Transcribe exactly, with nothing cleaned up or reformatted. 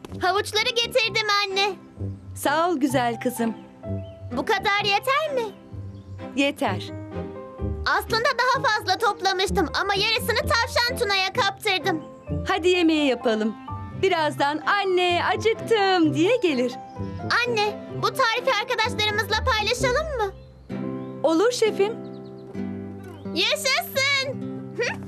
Havuçları getirdim anne. Sağ ol güzel kızım. Bu kadar yeter mi? Yeter. Aslında daha fazla toplamıştım ama yarısını tavşan Tuna'ya kaptırdım. Hadi yemeği yapalım. Birazdan anne acıktım diye gelir. Anne, bu tarifi arkadaşlarımızla paylaşalım mı? Olur şefim. Yaşasın!